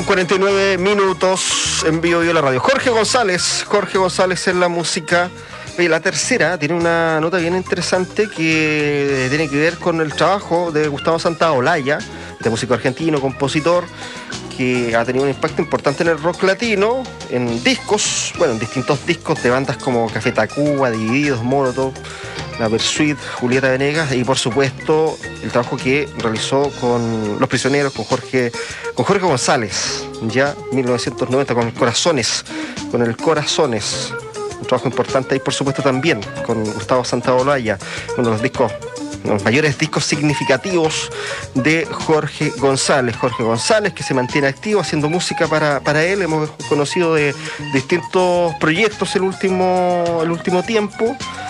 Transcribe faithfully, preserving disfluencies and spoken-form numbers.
cuarenta y nueve minutos en vivo y la radio. Jorge González, Jorge González en la música. Y la tercera tiene una nota bien interesante que tiene que ver con el trabajo de Gustavo Santaolalla, de músico argentino, compositor, que ha tenido un impacto importante en el rock latino, en discos, bueno, en distintos discos de bandas como Café Tacuba, Divididos, Molotov, La Versuit, Julieta Venegas y por supuesto el trabajo que realizó con Los Prisioneros, con Jorge, con Jorge González, ya mil novecientos noventa, con el Corazones, con el Corazones. Un trabajo importante ahí, por supuesto, también con Gustavo Santaolalla, uno de los discos, los mayores discos significativos de Jorge González. Jorge González, que se mantiene activo haciendo música para, para él. Hemos conocido de distintos proyectos el último, el último tiempo.